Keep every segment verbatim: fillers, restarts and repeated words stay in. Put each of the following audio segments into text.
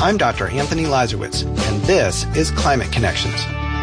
I'm Doctor Anthony Lazarowitz, and this is Climate Connections.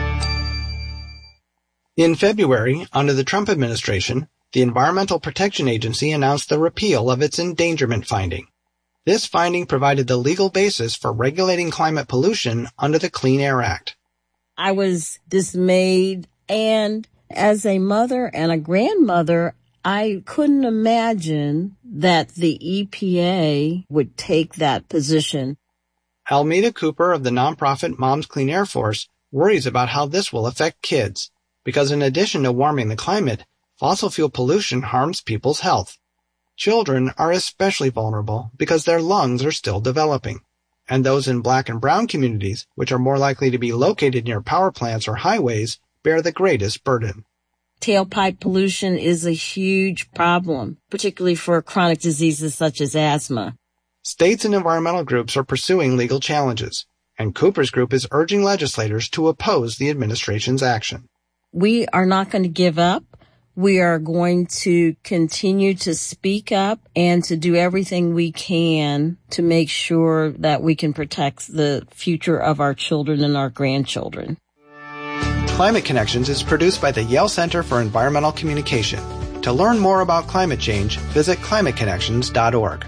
In February, under the Trump administration, the Environmental Protection Agency announced the repeal of its endangerment finding. This finding provided the legal basis for regulating climate pollution under the Clean Air Act. I was dismayed, and as a mother and a grandmother, I couldn't imagine that the E P A would take that position. Almeda Cooper of the nonprofit Moms Clean Air Force worries about how this will affect kids, because in addition to warming the climate, fossil fuel pollution harms people's health. Children are especially vulnerable because their lungs are still developing, and those in black and brown communities, which are more likely to be located near power plants or highways, bear the greatest burden. Tailpipe pollution is a huge problem, particularly for chronic diseases such as asthma. States and environmental groups are pursuing legal challenges, and Cooper's group is urging legislators to oppose the administration's action. We are not going to give up. We are going to continue to speak up and to do everything we can to make sure that we can protect the future of our children and our grandchildren. Climate Connections is produced by the Yale Center for Environmental Communication. To learn more about climate change, visit climate connections dot org.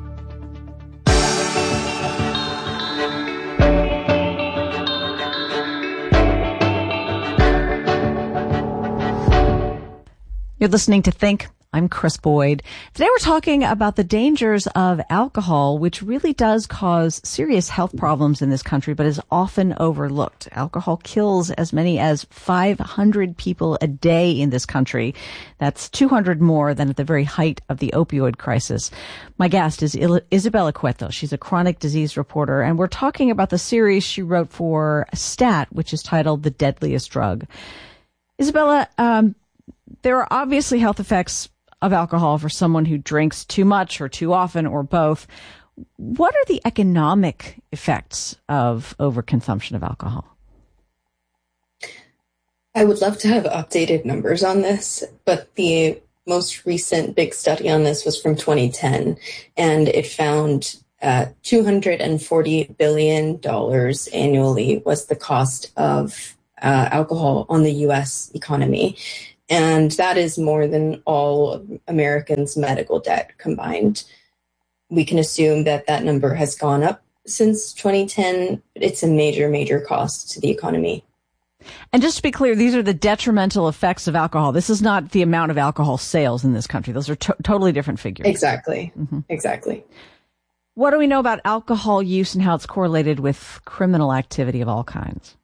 You're listening to Think. I'm Chris Boyd. Today we're talking about the dangers of alcohol, which really does cause serious health problems in this country, but is often overlooked. Alcohol kills as many as five hundred people a day in this country. That's two hundred more than at the very height of the opioid crisis. My guest is Isabella Cueto. She's a chronic disease reporter, and we're talking about the series she wrote for Stat, which is titled The Deadliest Drug. Isabella, um, there are obviously health effects of alcohol for someone who drinks too much or too often or both. What are the economic effects of overconsumption of alcohol? I would love to have updated numbers on this, but the most recent big study on this was from twenty ten, and it found uh, two hundred forty billion dollars annually was the cost of uh, alcohol on the U S economy. And that is more than all of Americans' medical debt combined. We can assume that that number has gone up since twenty ten. It's a major, major cost to the economy. And just to be clear, these are the detrimental effects of alcohol. This is not the amount of alcohol sales in this country. Those are to- totally different figures. Exactly. Mm-hmm. Exactly. What do we know about alcohol use and how it's correlated with criminal activity of all kinds?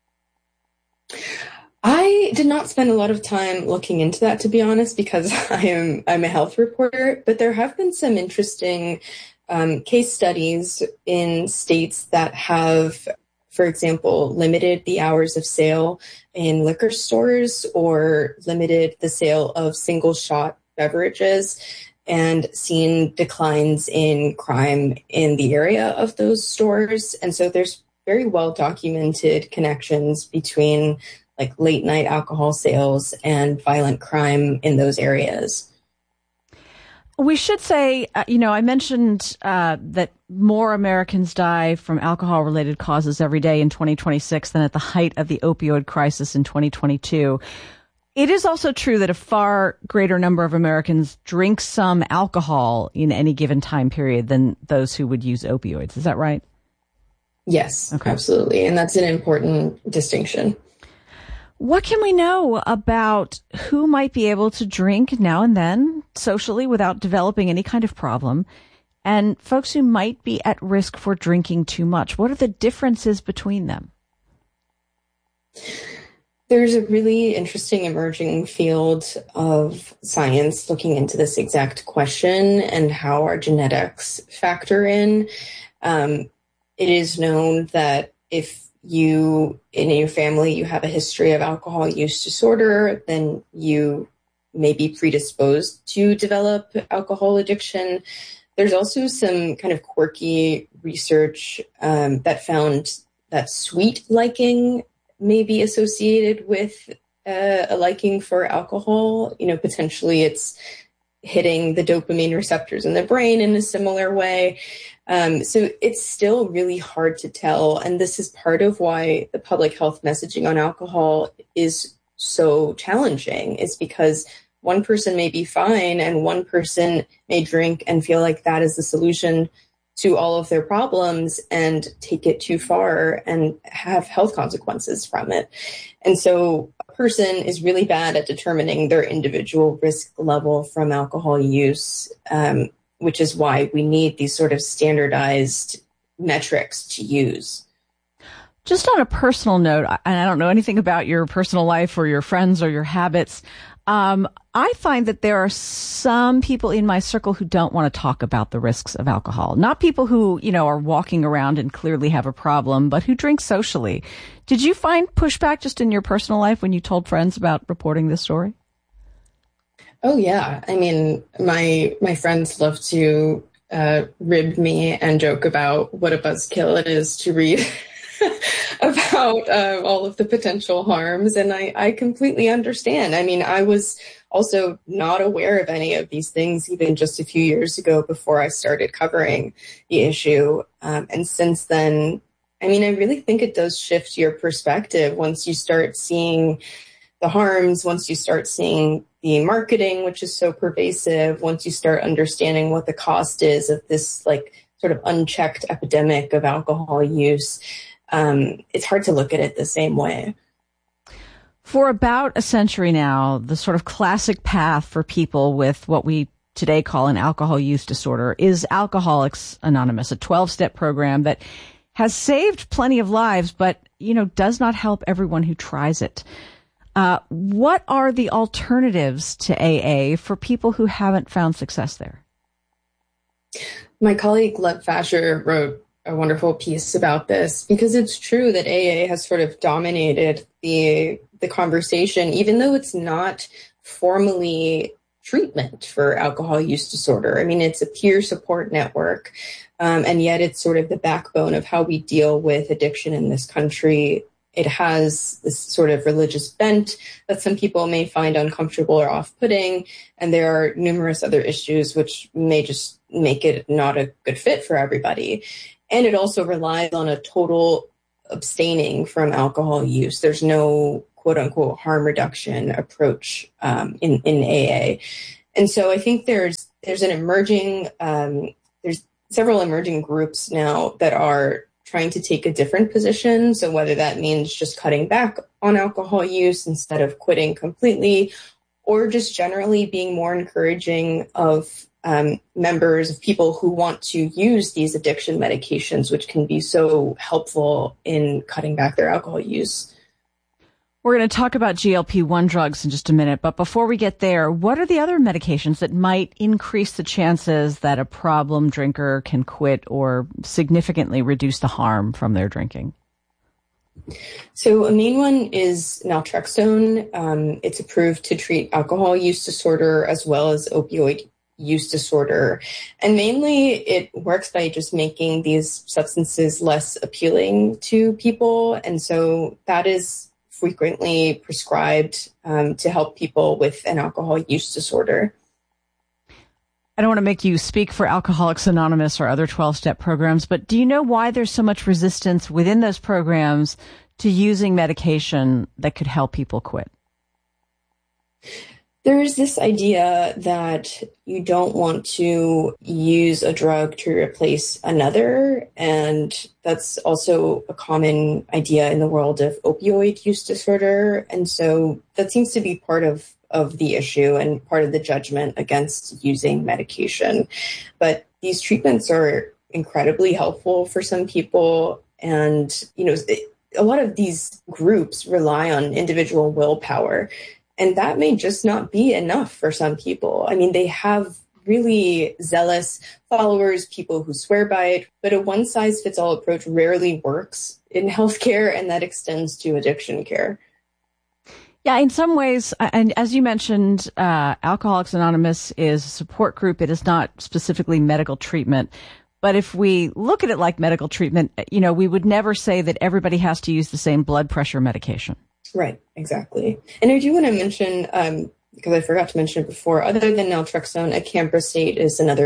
I did not spend a lot of time looking into that, to be honest, because I am I'm a health reporter, but there have been some interesting um, case studies in states that have, for example, limited the hours of sale in liquor stores or limited the sale of single shot beverages and seen declines in crime in the area of those stores. And so there's very well documented connections between like late night alcohol sales and violent crime in those areas. We should say, uh, you know, I mentioned uh, that more Americans die from alcohol-related causes every day in twenty twenty-six than at the height of the opioid crisis in twenty twenty-two. It is also true that a far greater number of Americans drink some alcohol in any given time period than those who would use opioids. Is that right? Yes, okay. Absolutely. And that's an important distinction. What can we know about who might be able to drink now and then socially without developing any kind of problem, and folks who might be at risk for drinking too much? What are the differences between them? There's a really interesting emerging field of science looking into this exact question and how our genetics factor in. Um, it is known that if you, in your family, you have a history of alcohol use disorder, then you may be predisposed to develop alcohol addiction. There's also some kind of quirky research um, that found that sweet liking may be associated with uh, a liking for alcohol. You know, potentially it's hitting the dopamine receptors in the brain in a similar way. Um, so it's still really hard to tell. And this is part of why the public health messaging on alcohol is so challenging, is because one person may be fine and one person may drink and feel like that is the solution to all of their problems and take it too far and have health consequences from it. And so a person is really bad at determining their individual risk level from alcohol use, um, which is why we need these sort of standardized metrics to use. Just on a personal note, and I don't know anything about your personal life or your friends or your habits, um, I find that there are some people in my circle who don't want to talk about the risks of alcohol. Not people who, you know, are walking around and clearly have a problem, but who drink socially. Did you find pushback just in your personal life when you told friends about reporting this story? Oh, yeah. I mean, my my friends love to uh, rib me and joke about what a buzzkill it is to read about uh, all of the potential harms. And I, I completely understand. I mean, I was also not aware of any of these things even just a few years ago before I started covering the issue. Um, and since then, I mean, I really think it does shift your perspective once you start seeing the harms, once you start seeing the marketing, which is so pervasive, once you start understanding what the cost is of this like sort of unchecked epidemic of alcohol use. Um, it's hard to look at it the same way. For about a century now, the sort of classic path for people with what we today call an alcohol use disorder is Alcoholics Anonymous, a twelve-step program that has saved plenty of lives, but, you know, does not help everyone who tries it. Uh, what are the alternatives to A A for people who haven't found success there? My colleague Lev Fasher wrote a wonderful piece about this, because it's true that A A has sort of dominated the the conversation, even though it's not formally treatment for alcohol use disorder. I mean, it's a peer support network, um, and yet it's sort of the backbone of how we deal with addiction in this country. It has this sort of religious bent that some people may find uncomfortable or off-putting, and there are numerous other issues which may just make it not a good fit for everybody. And it also relies on a total abstaining from alcohol use. There's no quote unquote harm reduction approach um, in, in A A. And so I think there's there's an emerging, um, there's several emerging groups now that are trying to take a different position. So whether that means just cutting back on alcohol use instead of quitting completely, or just generally being more encouraging of Um, members of people who want to use these addiction medications, which can be so helpful in cutting back their alcohol use. We're going to talk about G L P one drugs in just a minute, but before we get there, what are the other medications that might increase the chances that a problem drinker can quit or significantly reduce the harm from their drinking? So a main one is naltrexone. Um, it's approved to treat alcohol use disorder as well as opioid use disorder. And mainly it works by just making these substances less appealing to people. And so that is frequently prescribed um, to help people with an alcohol use disorder. I don't want to make you speak for Alcoholics Anonymous or other twelve-step programs, but do you know why there's so much resistance within those programs to using medication that could help people quit? There's this idea that you don't want to use a drug to replace another. And that's also a common idea in the world of opioid use disorder. And so that seems to be part of, of the issue and part of the judgment against using medication. But these treatments are incredibly helpful for some people. And, you know, a lot of these groups rely on individual willpower. And that may just not be enough for some people. I mean, they have really zealous followers, people who swear by it, but a one-size-fits-all approach rarely works in healthcare, and that extends to addiction care. Yeah, in some ways, and as you mentioned, uh, Alcoholics Anonymous is a support group. It is not specifically medical treatment. But if we look at it like medical treatment, you know, we would never say that everybody has to use the same blood pressure medication. Right, exactly. And I do want to mention, um, because I forgot to mention it before, other than naltrexone, acamprosate is another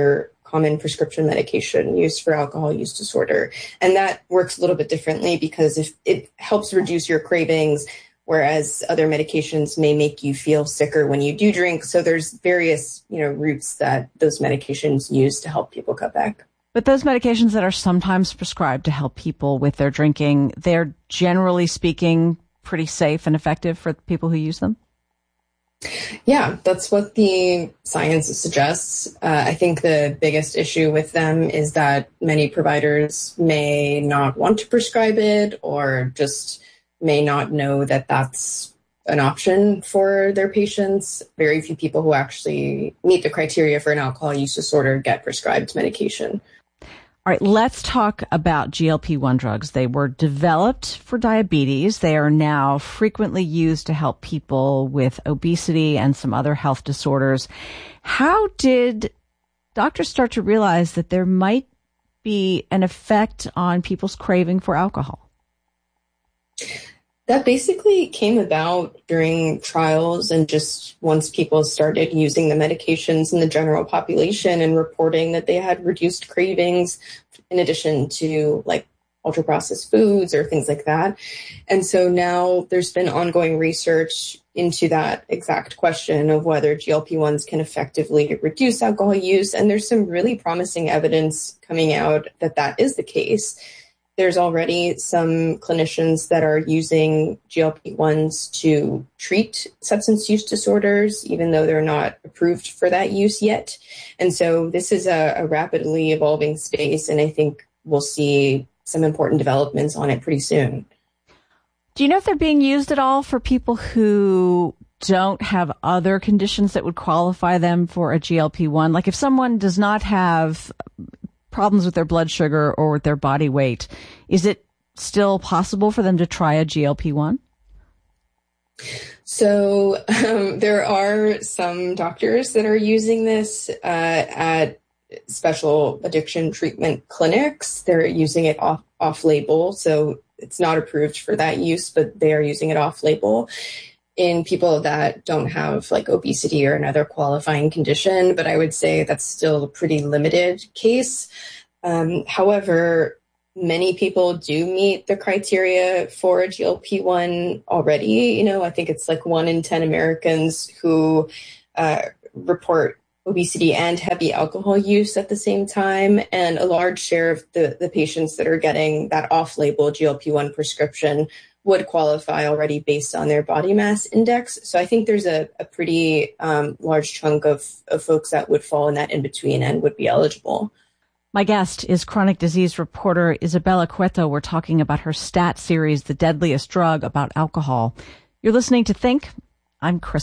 common prescription medication used for alcohol use disorder. And that works a little bit differently because if it helps reduce your cravings, whereas other medications may make you feel sicker when you do drink. So there's various, you know, routes that those medications use to help people cut back. But those medications that are sometimes prescribed to help people with their drinking, they're generally speaking pretty safe and effective for people who use them? Yeah, that's what the science suggests. Uh, I think the biggest issue with them is that many providers may not want to prescribe it or just may not know that that's an option for their patients. Very few people who actually meet the criteria for an alcohol use disorder get prescribed medication. All right, let's talk about G L P one drugs. They were developed for diabetes. They are now frequently used to help people with obesity and some other health disorders. How did doctors start to realize that there might be an effect on people's craving for alcohol? That basically came about during trials and just once people started using the medications in the general population and reporting that they had reduced cravings in addition to like ultra-processed foods or things like that. And so now there's been ongoing research into that exact question of whether G L P ones can effectively reduce alcohol use. And there's some really promising evidence coming out that that is the case. There's already some clinicians that are using G L P ones to treat substance use disorders, even though they're not approved for that use yet. And so this is a, a rapidly evolving space, and I think we'll see some important developments on it pretty soon. Do you know if they're being used at all for people who don't have other conditions that would qualify them for a G L P one? Like if someone does not have problems with their blood sugar or with their body weight, is it still possible for them to try a G L P one? So um, there are some doctors that are using this uh, at special addiction treatment clinics. They're using it off, off label. So it's not approved for that use, but they are using it off label in people that don't have like obesity or another qualifying condition. But I would say that's still a pretty limited case. Um, however, many people do meet the criteria for a G L P one already. You know, I think it's like one in ten Americans who uh, report obesity and heavy alcohol use at the same time. And a large share of the, the patients that are getting that off-label G L P one prescription would qualify already based on their body mass index. So I think there's a, a pretty um, large chunk of, of folks that would fall in that in-between and would be eligible. My guest is chronic disease reporter Isabella Cueto. We're talking about her STAT series, The Deadliest Drug, about alcohol. You're listening to Think. I'm Chris